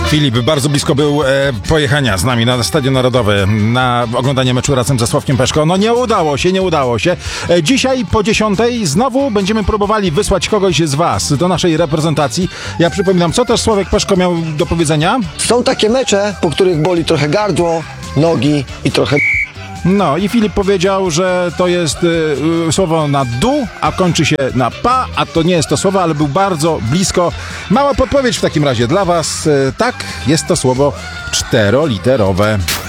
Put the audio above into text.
Filip bardzo blisko był pojechania z nami na Stadion Narodowy na oglądanie meczu razem ze Sławkiem Peszko. No nie udało się. Dzisiaj po 10:00 znowu będziemy próbowali wysłać kogoś z was do naszej reprezentacji. Ja przypominam, co też Sławek Peszko miał do powiedzenia? Są takie mecze, po których boli trochę gardło, nogi i trochę... No i Filip powiedział, że to jest słowo na du, a kończy się na pa, a to nie jest to słowo, ale był bardzo blisko. Mała podpowiedź w takim razie dla was. Tak, jest to słowo 4-literowe.